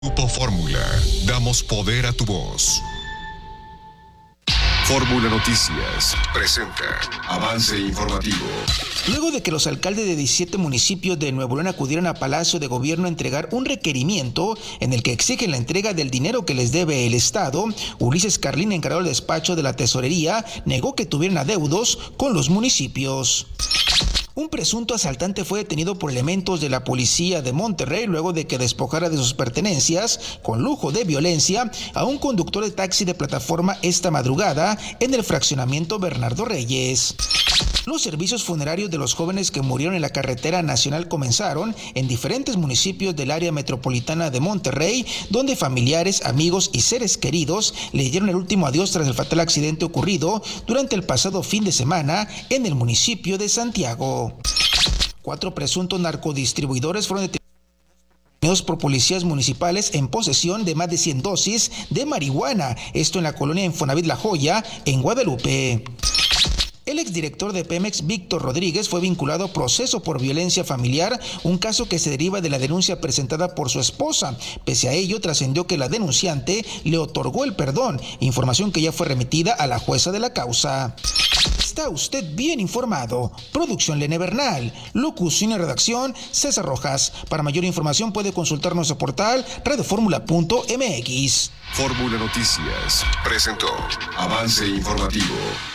Grupo Fórmula, damos poder a tu voz. Fórmula Noticias presenta avance informativo. Luego de que los alcaldes de 17 municipios de Nuevo León acudieron a Palacio de Gobierno a entregar un requerimiento en el que exigen la entrega del dinero que les debe el Estado, Ulises Carlín, encargado del despacho de la Tesorería, negó que tuvieran adeudos con los municipios. Un presunto asaltante fue detenido por elementos de la policía de Monterrey luego de que despojara de sus pertenencias, con lujo de violencia, a un conductor de taxi de plataforma esta madrugada en el fraccionamiento Bernardo Reyes. Los servicios funerarios de los jóvenes que murieron en la carretera nacional comenzaron en diferentes municipios del área metropolitana de Monterrey, donde familiares, amigos y seres queridos le dieron el último adiós tras el fatal accidente ocurrido durante el pasado fin de semana en el municipio de Santiago. 4 presuntos narcodistribuidores fueron detenidos por policías municipales en posesión de más de 100 dosis de marihuana, esto en la colonia Infonavit La Joya, en Guadalupe. El exdirector de Pemex, Víctor Rodríguez, fue vinculado a proceso por violencia familiar, un caso que se deriva de la denuncia presentada por su esposa. Pese a ello, trascendió que la denunciante le otorgó el perdón, información que ya fue remitida a la jueza de la causa. Está usted bien informado. Producción Lene Bernal. Locución y redacción César Rojas. Para mayor información puede consultar nuestro portal radioformula.mx. Fórmula Noticias presentó avance informativo.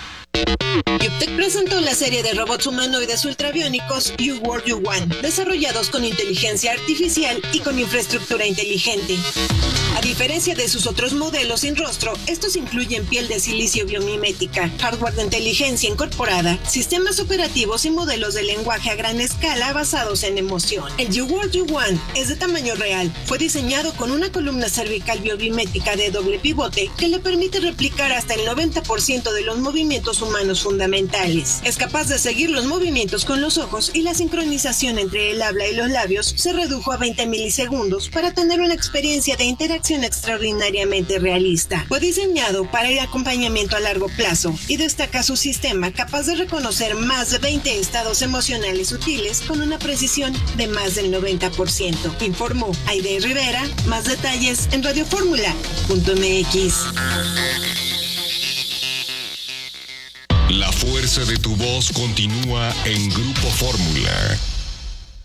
Yuptec presentó la serie de robots humanoides ultrabiónicos You World You Want, desarrollados con inteligencia artificial y con infraestructura inteligente. A diferencia de sus otros modelos sin rostro, estos incluyen piel de silicio biomimética, hardware de inteligencia incorporada, sistemas operativos y modelos de lenguaje a gran escala basados en emoción. El You World You Want es de tamaño real. Fue diseñado con una columna cervical biomimética de doble pivote que le permite replicar hasta el 90% de los movimientos humanos fundamentales. Es capaz de seguir los movimientos con los ojos y la sincronización entre el habla y los labios se redujo a 20 milisegundos para tener una experiencia de interacción extraordinariamente realista. Fue diseñado para el acompañamiento a largo plazo y destaca su sistema capaz de reconocer más de 20 estados emocionales sutiles con una precisión de más del 90%. Informó Aide Rivera. Más detalles en radioformula.mx. La fuerza de tu voz continúa en Grupo Fórmula.